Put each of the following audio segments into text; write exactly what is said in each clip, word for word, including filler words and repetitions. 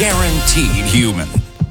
Guaranteed human.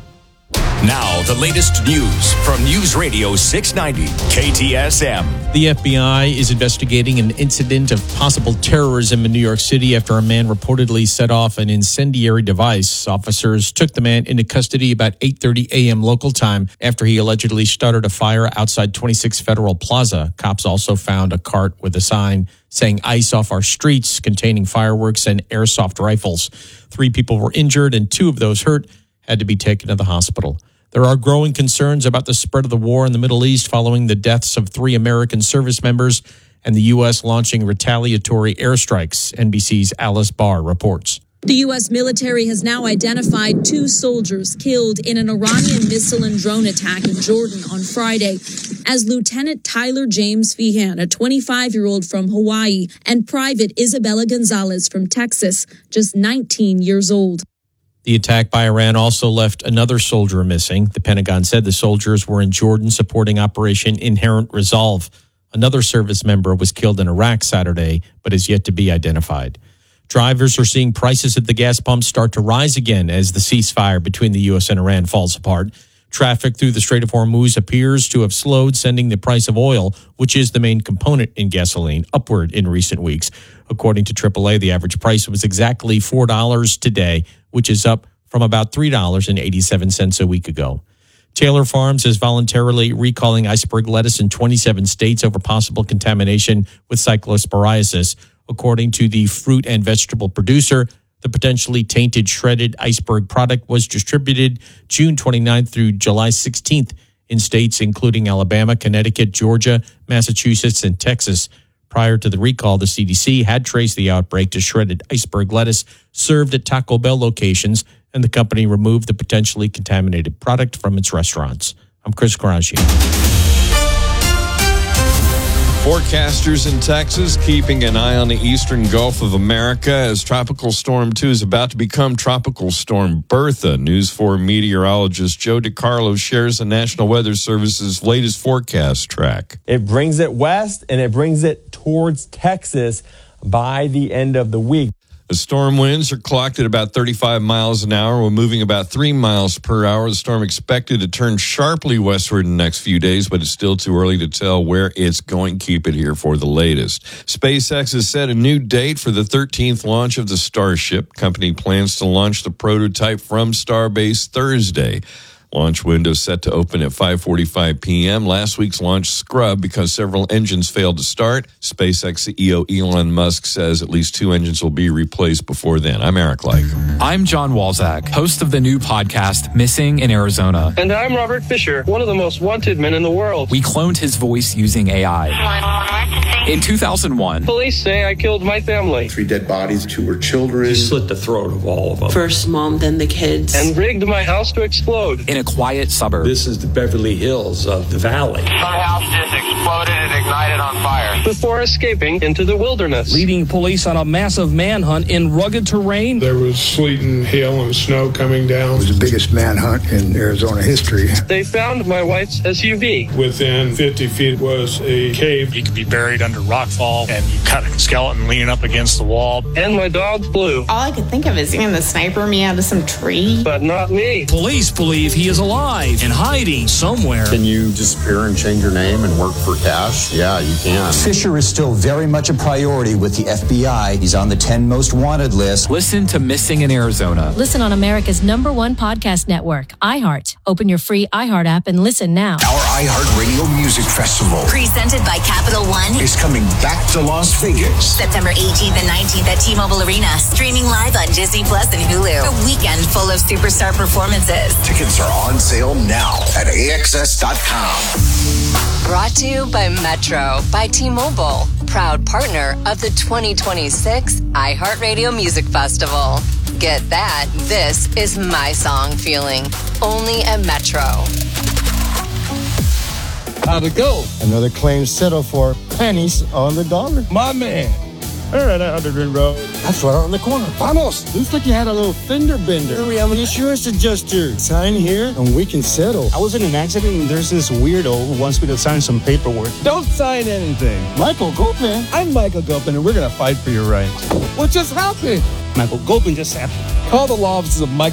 Now, the latest news from News Radio six ninety K T S M. The F B I is investigating an incident of possible terrorism in New York City after a man reportedly set off an incendiary device. Officers took the man into custody about eight thirty a.m. local time after he allegedly started a fire outside twenty-six Federal Plaza. Cops also found a cart with a sign saying "Ice off our streets," containing fireworks and airsoft rifles. Three people were injured and two of those hurt had to be taken to the hospital. There are growing concerns about the spread of the war in the Middle East following the deaths of three American service members and the U S launching retaliatory airstrikes. N B C's Alice Barr reports. The U S military has now identified two soldiers killed in an Iranian missile and drone attack in Jordan on Friday as Lieutenant Tyler James Feehan, a twenty-five-year-old from Hawaii, and Private Isabella Gonzalez from Texas, just nineteen years old. The attack by Iran also left another soldier missing. The Pentagon said the soldiers were in Jordan supporting Operation Inherent Resolve. Another service member was killed in Iraq Saturday, but is yet to be identified. Drivers are seeing prices at the gas pumps start to rise again as the ceasefire between the U S and Iran falls apart. Traffic through the Strait of Hormuz appears to have slowed, sending the price of oil, which is the main component in gasoline, upward in recent weeks. According to triple A, the average price was exactly four dollars today, which is up from about three dollars and eighty-seven cents a week ago. Taylor Farms is voluntarily recalling iceberg lettuce in twenty-seven states over possible contamination with cyclosporiasis. According to the fruit and vegetable producer, the potentially tainted shredded iceberg product was distributed June twenty-ninth through July sixteenth in states including Alabama, Connecticut, Georgia, Massachusetts, and Texas. Prior to the recall, the C D C had traced the outbreak to shredded iceberg lettuce served at Taco Bell locations, and the company removed the potentially contaminated product from its restaurants. I'm Chris Garagio. Forecasters in Texas keeping an eye on the eastern Gulf of America as Tropical Storm two is about to become Tropical Storm Bertha. News four meteorologist Joe DiCarlo shares the National Weather Service's latest forecast track. It brings it west and it brings it towards Texas by the end of the week. The storm winds are clocked at about thirty-five miles an hour. We're moving about three miles per hour. The storm expected to turn sharply westward in the next few days, but it's still too early to tell where it's going. Keep it here for the latest. SpaceX has set a new date for the thirteenth launch of the Starship. Company plans to launch the prototype from Starbase Thursday. Launch window set to open at five forty-five p.m. Last week's launch scrubbed because several engines failed to start. SpaceX C E O Elon Musk says at least two engines will be replaced before then. I'm Eric Like. I'm John Walzak, host of the new podcast, Missing in Arizona. And I'm Robert Fisher, one of the most wanted men in the world. We cloned his voice using A I. In two thousand one, police say I killed my family. Three dead bodies, two were children. He slit the throat of all of them. First mom, then the kids. And rigged my house to explode. In a quiet suburb. This is the Beverly Hills of the valley. My house just exploded and ignited on fire. Before escaping into the wilderness. Leading police on a massive manhunt in rugged terrain. There was sleet and hail and snow coming down. It was the biggest manhunt in Arizona history. They found my wife's S U V. Within fifty feet was a cave. He could be buried under rockfall, and you cut a skeleton leaning up against the wall. And my dog Blue. All I could think of is seeing the sniper me out of some tree. But not me. Police believe he is alive and hiding somewhere. Can you disappear and change your name and work for cash? Yeah, you can. Fisher is still very much a priority with the F B I. He's on the ten most wanted list. Listen to Missing in Arizona. Listen on America's number one podcast network, iHeart. Open your free iHeart app and listen now. Our iHeartRadio Music Festival, presented by Capital One, is coming back to Las Vegas. September eighteenth and nineteenth at T-Mobile Arena. Streaming live on Disney Plus and Hulu. A weekend full of superstar performances. Tickets are on sale now at A X S dot com. Brought to you by Metro by T-Mobile, proud partner of the twenty twenty-six iHeartRadio Music Festival. Get that. This is my song feeling. Only at Metro. How'd it go? Another claim settled for pennies on the dollar. My man. All right, Underground Road. That's right on the corner. Vamos. Looks like you had a little fender bender. Hurry, I'm an insurance adjuster. Sign here and we can settle. I was in an accident and there's this weirdo who wants me to sign some paperwork. Don't sign anything. Michael Gopin. I'm Michael Gopin and we're going to fight for your rights. What just happened? Michael Gopin just happened. Call the law offices of Michael